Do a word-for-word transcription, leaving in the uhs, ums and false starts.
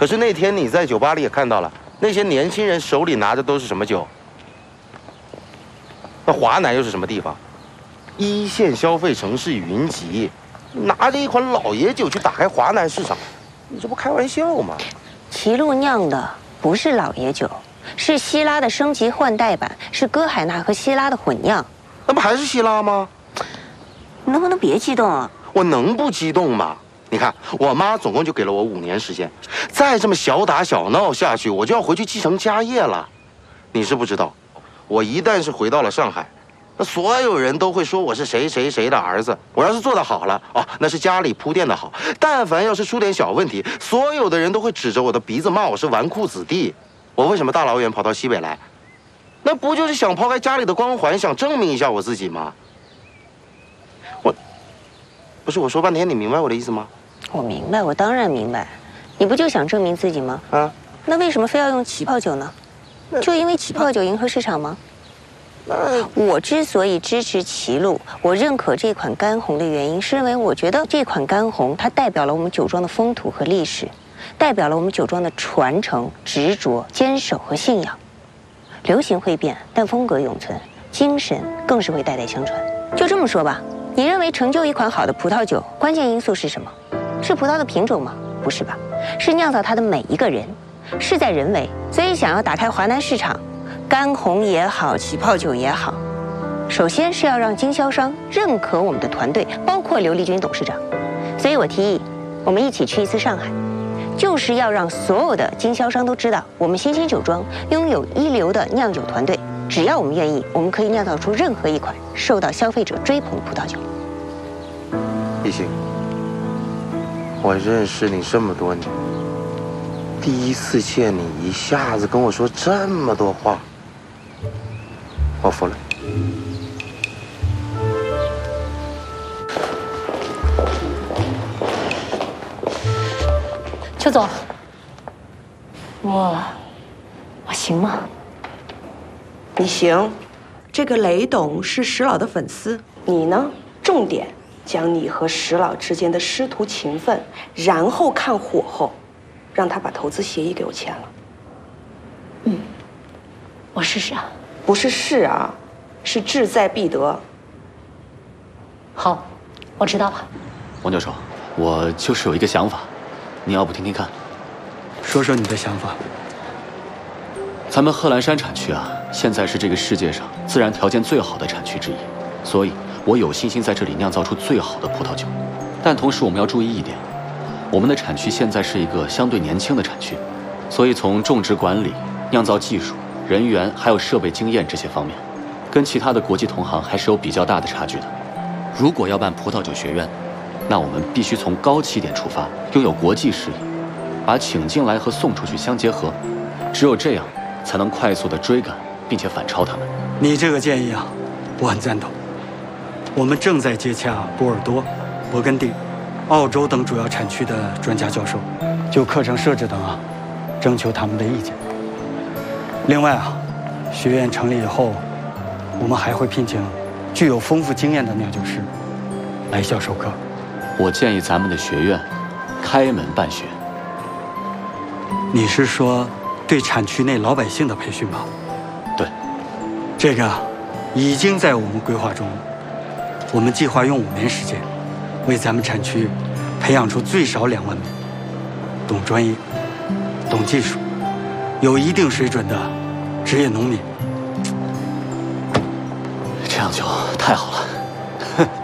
可是那天你在酒吧里也看到了，那些年轻人手里拿着都是什么酒？那华南又是什么地方？一线消费城市云集，拿着一款老爷酒去打开华南市场，你这不开玩笑吗？ 齐路酿的不是老爷酒，是希拉的升级换代版，是歌海娜和希拉的混酿。 那不还是希拉吗？ 你能不能别激动啊？ 我能不激动吗？你看，我妈总共就给了我五年时间，再这么小打小闹下去，我就要回去继承家业了。你是不知道，我一旦是回到了上海，那所有人都会说我是谁谁谁的儿子。我要是做得好了，哦，那是家里铺垫的好；但凡要是出点小问题，所有的人都会指着我的鼻子骂我是纨绔子弟。我为什么大老远跑到西北来？那不就是想抛开家里的光环，想证明一下我自己吗？我，不是我说半天，你明白我的意思吗？ 我明白，我当然明白。你不就想证明自己吗？啊，那为什么非要用起泡酒呢？就因为起泡酒迎合市场吗？我之所以支持齐路，我认可这款干红的原因，是因为我觉得这款干红它代表了我们酒庄的风土和历史，代表了我们酒庄的传承、执着、坚守和信仰。流行会变，但风格永存，精神更是会代代相传。就这么说吧，你认为成就一款好的葡萄酒，关键因素是什么？是葡萄的品种吗？不是吧，是酿造它的每一个人，事在人为。所以想要打开华南市场，干红也好，起泡酒也好，首先是要让经销商认可我们的团队，包括刘丽君董事长。所以我提议，我们一起去一次上海。就是要让所有的经销商都知道，我们新兴酒庄拥有一流的酿酒团队。只要我们愿意，我们可以酿造出任何一款受到消费者追捧的葡萄酒。 一星，我认识你这么多年，第一次见你一下子跟我说这么多话，我服了。 邱总，我我行吗？ 你行。这个雷董是石老的粉丝，你呢，重点将你和石老之间的师徒情分，然后看火候，让他把投资协议给我签了。 嗯，我试试啊。 不是试啊，是志在必得。 好，我知道了。 王教授，我就是有一个想法。你要不听听看？ 说说你的想法。 咱们贺兰山产区啊，现在是这个世界上自然条件最好的产区之一，所以我有信心在这里酿造出最好的葡萄酒。但同时我们要注意一点，我们的产区现在是一个相对年轻的产区，所以从种植管理、酿造技术、人员还有设备经验这些方面，跟其他的国际同行还是有比较大的差距的。如果要办葡萄酒学院，那我们必须从高起点出发，拥有国际视野，把请进来和送出去相结合，只有这样，才能快速的追赶，并且反超他们。 你这个建议啊，我很赞同。我们正在接洽波尔多、勃艮第、澳洲等主要产区的专家教授，就课程设置等啊，征求他们的意见。另外啊，学院成立以后，我们还会聘请具有丰富经验的酿酒师来校授课。 我建议咱们的学院开门办学。 你是说对产区内老百姓的培训吧？ 对， 这个已经在我们规划中了。我们计划用五年时间，为咱们产区培养出最少两万名懂专业、懂技术、有一定水准的职业农民。 这样就太好了。